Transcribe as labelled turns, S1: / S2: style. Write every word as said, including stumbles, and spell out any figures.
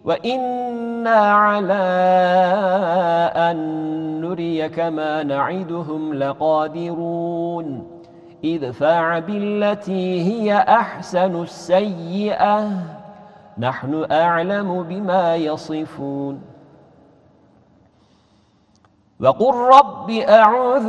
S1: وإنا على أن نريك ما نعدهم لقادرون ادفع بالتي هي أحسن السيئة نحن أعلم بما يصفون وقل رب أعوذ